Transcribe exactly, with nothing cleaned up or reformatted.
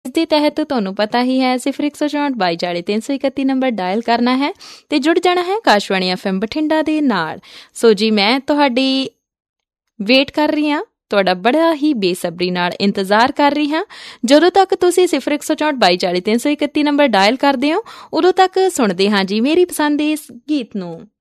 ਦੇ ਤਹਿਤ ਤੁਹਾਨੂੰ ਪਤਾ ਹੀ ਹੈ ਸਿਫਰ ਇੱਕ ਸੌ ਚੌਂਹਠ ਬਾਈ ਚਾਲੀ ਤਿੰਨ ਸੌ ਇਕੱਤੀ ਨੰਬਰ ਡਾਇਲ ਕਰਨਾ ਹੈ ਅਤੇ ਜੁੜ ਜਾਣਾ ਹੈ ਆਕਾਸ਼ਵਾਣੀ ਐਫ ਐਮ ਬਠਿੰਡਾ ਦੇ ਨਾਲ। ਸੋ ਜੀ ਮੈਂ ਤੁਹਾਡੀ ਵੇਟ ਕਰ ਰਹੀ ਹਾਂ, ਤੁਹਾਡਾ ਬੜਾ ਹੀ ਬੇਸਬਰੀ ਨਾਲ ਇੰਤਜ਼ਾਰ ਕਰ ਰਹੀ ਹਾਂ। ਜਦੋਂ ਤੱਕ ਤੁਸੀਂ ਸਿਫਰ ਇੱਕ ਸੌ ਚੌਂਹਠ ਬਾਈ ਚਾਲੀ ਤਿੰਨ ਸੌ ਇਕੱਤੀ ਨੰਬਰ ਡਾਇਲ ਕਰਦੇ ਹੋ ਉਦੋਂ ਤੱਕ ਸੁਣਦੇ ਹਾਂ ਜੀ ਮੇਰੀ ਪਸੰਦ ਦੇ ਇਸ ਗੀਤ ਨੂੰ।